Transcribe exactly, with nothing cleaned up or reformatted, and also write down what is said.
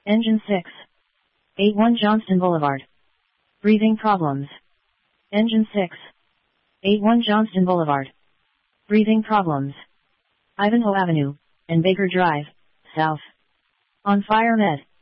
Engine six. eighty-one Johnston Boulevard. Breathing problems. Engine six. eighty-one Johnston Boulevard. Breathing problems. Ivanhoe Avenue, and Baker Drive, South. On fire med.